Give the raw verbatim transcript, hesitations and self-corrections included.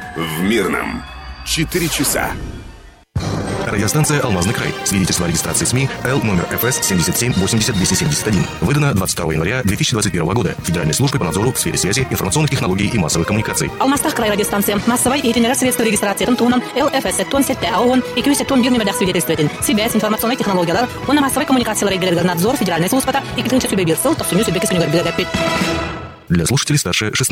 в Мирном. Четыре часа. Радиостанция «Алмазный край». Свидетельство о регистрации СМИ Л номер эф эс семьдесят семь восемьдесят двести семьдесят один. Выдано двадцать второго января две тысячи двадцать первого года Федеральной службой по надзору в сфере связи, информационных технологий и массовых коммуникаций. Алмастах край радиостанция. Массовой и тренера средства регистрации Тунтуном Л эф эс сеттон сетте АОН и кю сеттон бир немедах свидетельствователь. Связь, информационной технологиялар, он на массовой коммуникации регулярный надзор Федеральной службы и китинче субъект сыл, то сумю субъект Для слушателей старше шестнадцати